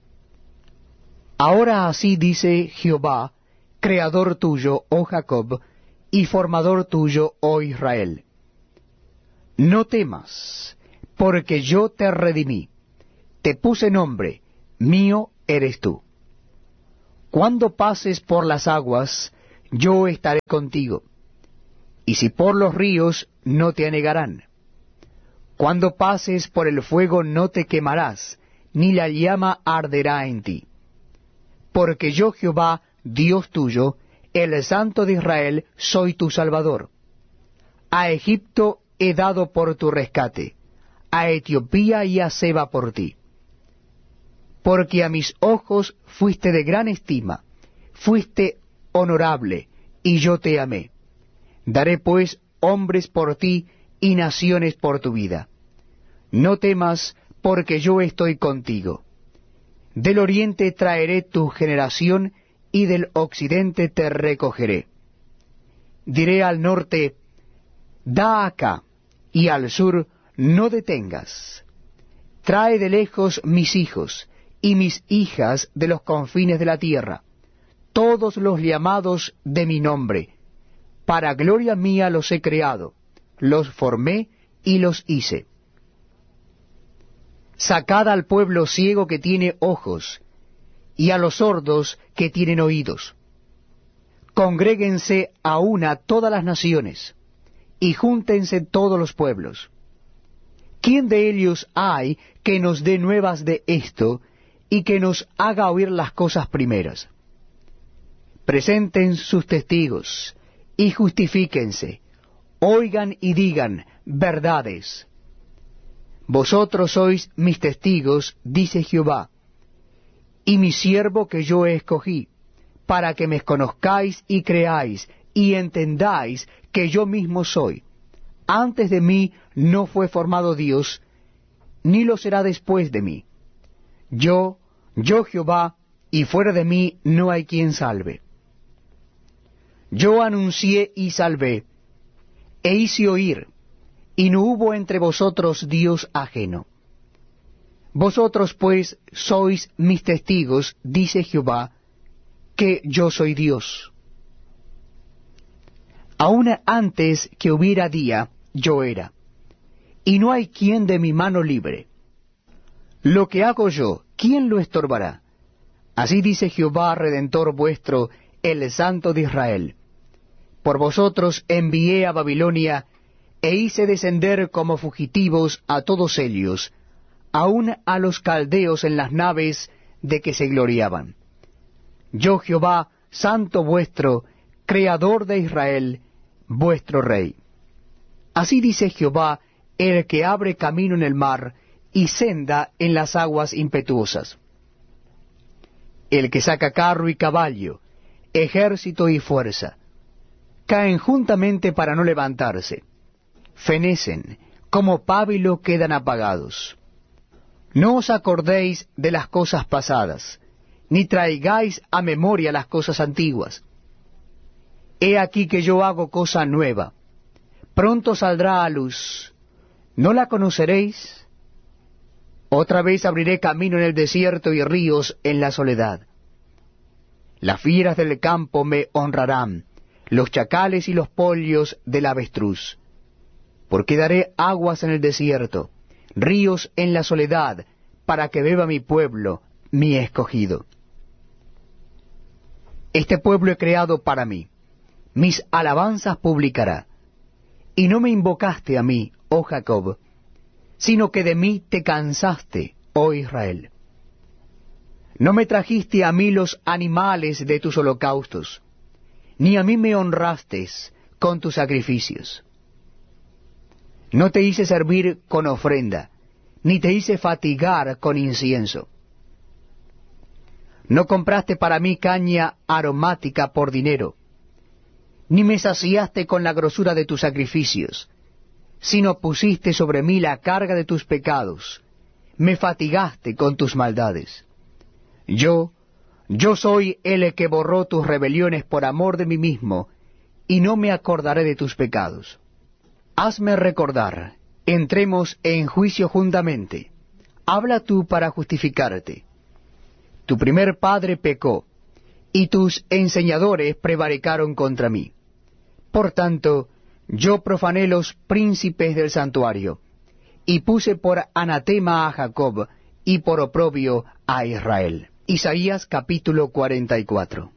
Ahora así dice Jehová, creador tuyo, oh Jacob, y formador tuyo, oh Israel. No temas, porque yo te redimí, te puse nombre, mío eres tú. Cuando pases por las aguas, yo estaré contigo, y si por los ríos, no te anegarán. Cuando pases por el fuego, no te quemarás, ni la llama arderá en ti. Porque yo, Jehová, Dios tuyo, el Santo de Israel, soy tu Salvador. A Egipto he dado por tu rescate, a Etiopía y a Seba por ti. Porque a mis ojos fuiste de gran estima, fuiste honorable, y yo te amé. Daré pues hombres por ti y naciones por tu vida. No temas, porque yo estoy contigo. Del oriente traeré tu generación, y del occidente te recogeré. Diré al norte, da acá, y al sur, no detengas. Trae de lejos mis hijos, y mis hijas de los confines de la tierra, todos los llamados de mi nombre. Para gloria mía los he creado, los formé y los hice. Sacad al pueblo ciego que tiene ojos, y a los sordos que tienen oídos. Congréguense a una todas las naciones, y júntense todos los pueblos. ¿Quién de ellos hay que nos dé nuevas de esto, y que nos haga oír las cosas primeras? Presenten sus testigos, y justifíquense, oigan y digan verdades. Vosotros sois mis testigos, dice Jehová, y mi siervo que yo escogí, para que me conozcáis y creáis, y entendáis que yo mismo soy. Antes de mí no fue formado Dios, ni lo será después de mí. Yo, yo Jehová, y fuera de mí no hay quien salve. Yo anuncié y salvé, e hice oír, y no hubo entre vosotros Dios ajeno. Vosotros pues sois mis testigos, dice Jehová, que yo soy Dios. Aun antes que hubiera día, yo era, y no hay quien de mi mano libre. Lo que hago yo, ¿quién lo estorbará? Así dice Jehová, Redentor vuestro, el Santo de Israel. Por vosotros envié a Babilonia, e hice descender como fugitivos a todos ellos, aun a los caldeos en las naves de que se gloriaban. Yo Jehová, Santo vuestro, Creador de Israel, vuestro Rey. Así dice Jehová, el que abre camino en el mar, y senda en las aguas impetuosas. El que saca carro y caballo, ejército y fuerza. Caen juntamente para no levantarse. Fenecen, como pábilo quedan apagados. No os acordéis de las cosas pasadas, ni traigáis a memoria las cosas antiguas. He aquí que yo hago cosa nueva, pronto saldrá a luz. ¿No la conoceréis? Otra vez abriré camino en el desierto y ríos en la soledad. Las fieras del campo me honrarán, los chacales y los pollos del avestruz. Porque daré aguas en el desierto, ríos en la soledad, para que beba mi pueblo, mi escogido. Este pueblo he creado para mí, mis alabanzas publicará. Y no me invocaste a mí, oh Jacob, sino que de mí te cansaste, oh Israel. No me trajiste a mí los animales de tus holocaustos, ni a mí me honraste con tus sacrificios. No te hice servir con ofrenda, ni te hice fatigar con incienso. No compraste para mí caña aromática por dinero, ni me saciaste con la grosura de tus sacrificios, sino pusiste sobre mí la carga de tus pecados, me fatigaste con tus maldades. Yo, yo soy el que borró tus rebeliones por amor de mí mismo, y no me acordaré de tus pecados. Hazme recordar, entremos en juicio juntamente. Habla tú para justificarte. Tu primer padre pecó, y tus enseñadores prevaricaron contra mí. Por tanto, yo profané los príncipes del santuario, y puse por anatema a Jacob, y por oprobio a Israel. Isaías capítulo cuarenta y cuatro.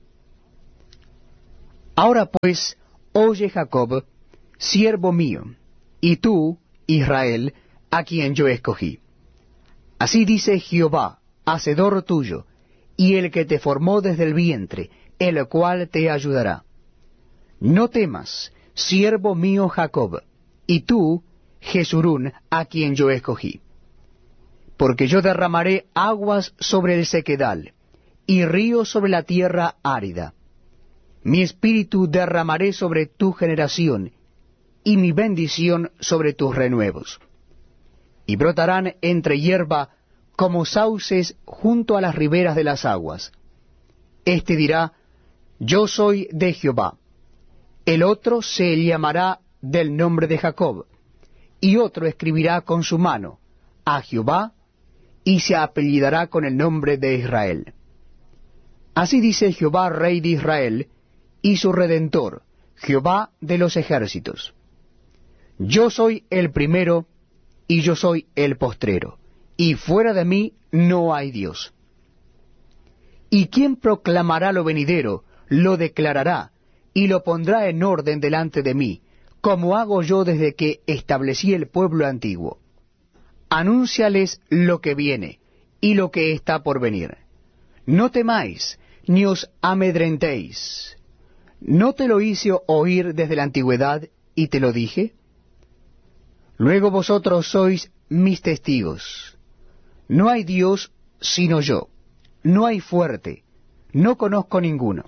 Ahora pues, oye Jacob, siervo mío, y tú, Israel, a quien yo escogí. Así dice Jehová, hacedor tuyo, y el que te formó desde el vientre, el cual te ayudará. No temas, siervo mío Jacob, y tú, Jesurún, a quien yo escogí. Porque yo derramaré aguas sobre el sequedal, y ríos sobre la tierra árida. Mi espíritu derramaré sobre tu generación, y mi bendición sobre tus renuevos. Y brotarán entre hierba como sauces junto a las riberas de las aguas. Este dirá, yo soy de Jehová. El otro se llamará del nombre de Jacob, y otro escribirá con su mano, a Jehová, y se apellidará con el nombre de Israel. Así dice Jehová, Rey de Israel, y su Redentor, Jehová de los ejércitos. Yo soy el primero, y yo soy el postrero, y fuera de mí no hay Dios. ¿Y quién proclamará lo venidero, lo declarará, y lo pondrá en orden delante de mí, como hago yo desde que establecí el pueblo antiguo? Anúnciales lo que viene, y lo que está por venir. No temáis, ni os amedrentéis. ¿No te lo hice oír desde la antigüedad, y te lo dije? Luego vosotros sois mis testigos. No hay Dios sino yo, no hay fuerte, no conozco ninguno.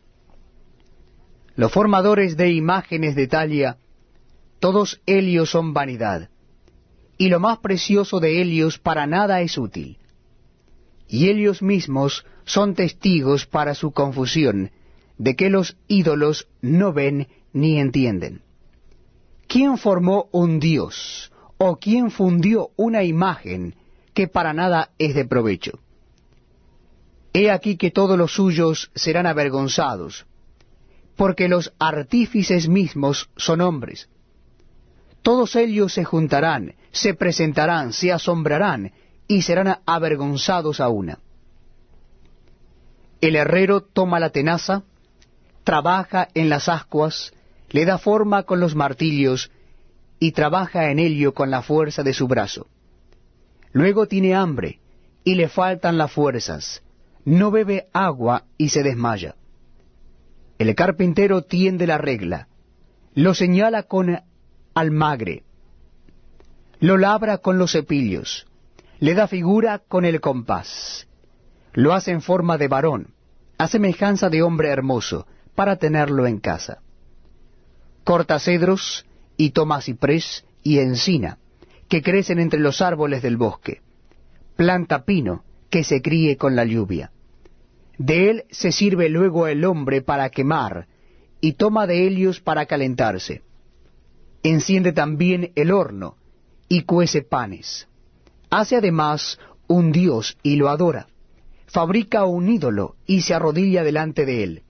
Los formadores de imágenes de Talia, todos ellos son vanidad, y lo más precioso de ellos para nada es útil. Y ellos mismos son testigos para su confusión, de que los ídolos no ven ni entienden. ¿Quién formó un dios, o quién fundió una imagen que para nada es de provecho? He aquí que todos los suyos serán avergonzados, porque los artífices mismos son hombres. Todos ellos se juntarán, se presentarán, se asombrarán, y serán avergonzados a una. El herrero toma la tenaza, trabaja en las ascuas, le da forma con los martillos, y trabaja en ello con la fuerza de su brazo. Luego tiene hambre, y le faltan las fuerzas, no bebe agua y se desmaya. El carpintero tiende la regla, lo señala con almagre, lo labra con los cepillos, le da figura con el compás, lo hace en forma de varón, a semejanza de hombre hermoso, para tenerlo en casa. Corta cedros, y toma ciprés y encina, que crecen entre los árboles del bosque. Planta pino, que se críe con la lluvia. De él se sirve luego el hombre para quemar, y toma de ellos para calentarse. Enciende también el horno, y cuece panes. Hace además un dios, y lo adora. Fabrica un ídolo, y se arrodilla delante de él.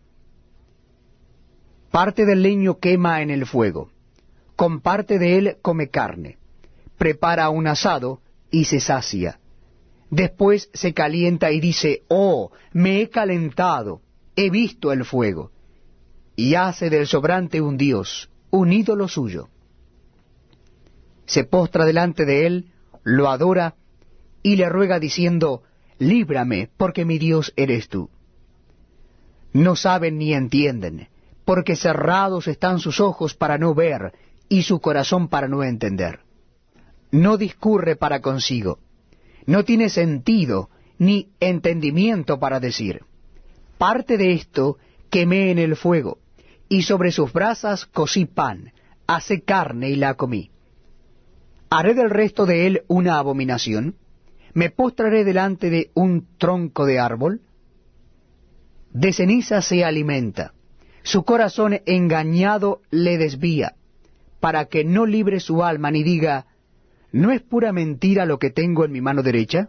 Parte del leño quema en el fuego. Con parte de él come carne. Prepara un asado, y se sacia. Después se calienta y dice, oh, me he calentado, he visto el fuego. Y hace del sobrante un dios, un ídolo suyo. Se postra delante de él, lo adora, y le ruega diciendo, líbrame, porque mi Dios eres tú. No saben ni entienden, porque cerrados están sus ojos para no ver, y su corazón para no entender. No discurre para consigo, no tiene sentido ni entendimiento para decir. Parte de esto quemé en el fuego, y sobre sus brasas cocí pan, asé carne y la comí. ¿Haré del resto de él una abominación? ¿Me postraré delante de un tronco de árbol? De ceniza se alimenta, su corazón engañado le desvía, para que no libre su alma ni diga, ¿no es pura mentira lo que tengo en mi mano derecha?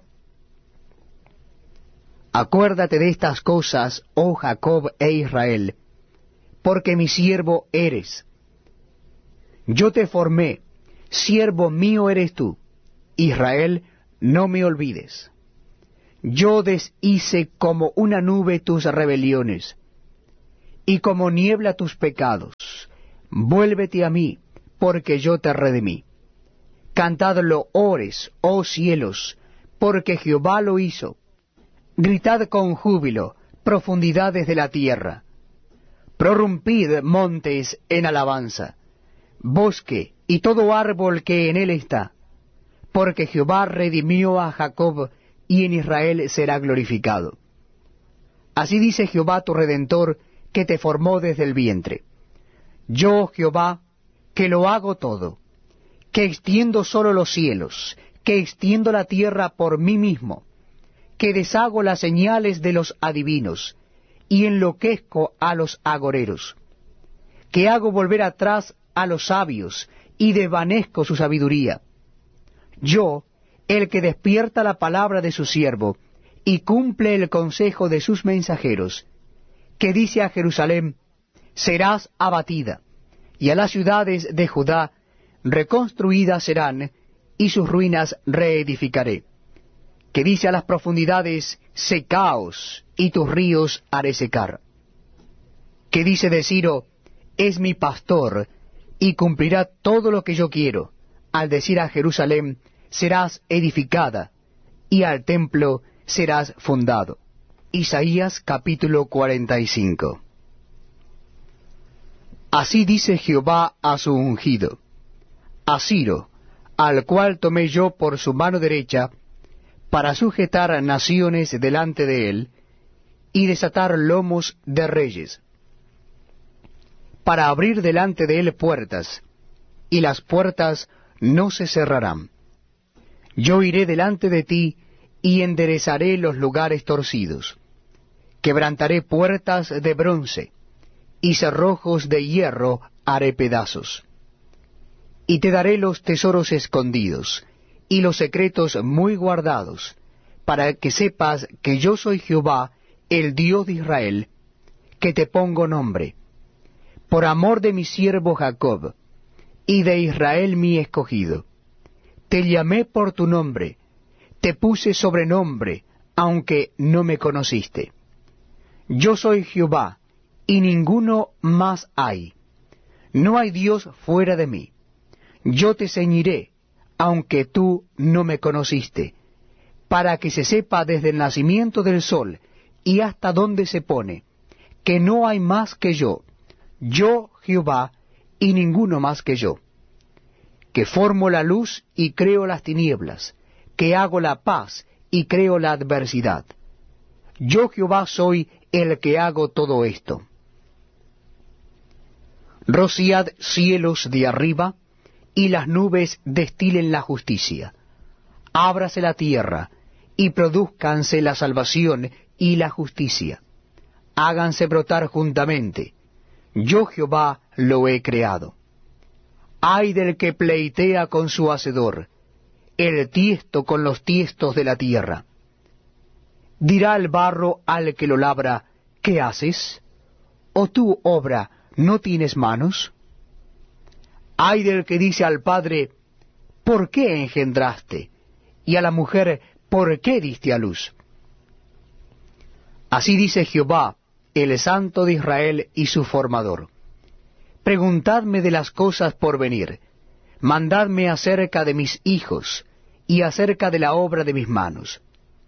Acuérdate de estas cosas, oh Jacob e Israel, porque mi siervo eres. Yo te formé, siervo mío eres tú. Israel, no me olvides. Yo deshice como una nube tus rebeliones, y como niebla tus pecados. Vuélvete a mí, porque yo te redimí. Cantad loores, oh cielos, porque Jehová lo hizo. Gritad con júbilo, profundidades de la tierra. Prorrumpid, montes, en alabanza, bosque y todo árbol que en él está, porque Jehová redimió a Jacob, y en Israel será glorificado. Así dice Jehová tu Redentor, que te formó desde el vientre. Yo, Jehová, que lo hago todo, que extiendo solo los cielos, que extiendo la tierra por mí mismo, que deshago las señales de los adivinos, y enloquezco a los agoreros, que hago volver atrás a los sabios, y desvanezco su sabiduría. Yo, el que despierta la palabra de su siervo, y cumple el consejo de sus mensajeros, que dice a Jerusalén, serás abatida, y a las ciudades de Judá reconstruidas serán, y sus ruinas reedificaré. Que dice a las profundidades, secaos, y tus ríos haré secar. Que dice de Ciro, es mi pastor, y cumplirá todo lo que yo quiero, al decir a Jerusalén, serás edificada, y al templo serás fundado. Isaías capítulo cuarenta y cinco. Así dice Jehová a su ungido, a Ciro, al cual tomé yo por su mano derecha, para sujetar naciones delante de él, y desatar lomos de reyes, para abrir delante de él puertas, y las puertas no se cerrarán. Yo iré delante de ti, y enderezaré los lugares torcidos. Quebrantaré puertas de bronce, y cerrojos de hierro haré pedazos. Y te daré los tesoros escondidos, y los secretos muy guardados, para que sepas que yo soy Jehová, el Dios de Israel, que te pongo nombre, por amor de mi siervo Jacob, y de Israel mi escogido. Te llamé por tu nombre, te puse sobrenombre, aunque no me conociste. Yo soy Jehová, y ninguno más hay. No hay Dios fuera de mí. Yo te ceñiré, aunque tú no me conociste, para que se sepa desde el nacimiento del sol y hasta donde se pone, que no hay más que yo, yo Jehová, y ninguno más que yo, que formo la luz y creo las tinieblas, que hago la paz y creo la adversidad. Yo Jehová soy el que hago todo esto. Rociad cielos de arriba, y las nubes destilen la justicia. Ábrase la tierra, y produzcanse la salvación y la justicia. Háganse brotar juntamente. Yo Jehová lo he creado. Ay del que pleitea con su hacedor, el tiesto con los tiestos de la tierra. Dirá el barro al que lo labra, ¿qué haces? ¿O tú, obra, no tienes manos? Ay del que dice al padre, ¿por qué engendraste? Y a la mujer, ¿por qué diste a luz? Así dice Jehová, el Santo de Israel y su formador. Preguntadme de las cosas por venir, mandadme acerca de mis hijos, y acerca de la obra de mis manos.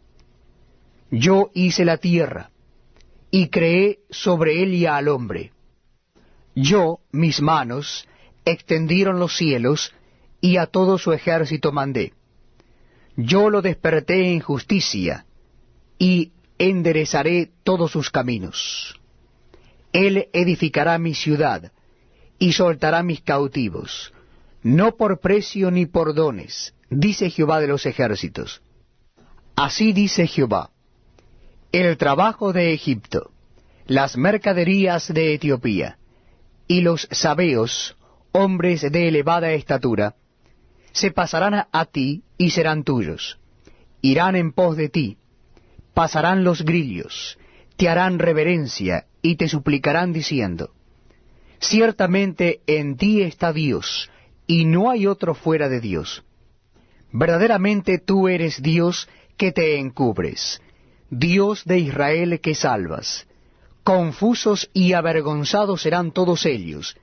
Yo hice la tierra, y creé sobre ella al hombre. Yo, mis manos, extendieron los cielos, y a todo su ejército mandé. Yo lo desperté en justicia, y enderezaré todos sus caminos. Él edificará mi ciudad, y soltará mis cautivos, no por precio ni por dones, dice Jehová de los ejércitos. Así dice Jehová, el trabajo de Egipto, las mercaderías de Etiopía, y los sabeos, hombres de elevada estatura, se pasarán a ti y serán tuyos. Irán en pos de ti, pasarán los grillos, te harán reverencia y te suplicarán diciendo, ciertamente en ti está Dios, y no hay otro fuera de Dios. Verdaderamente tú eres Dios que te encubres, Dios de Israel que salvas. Confusos y avergonzados serán todos ellos,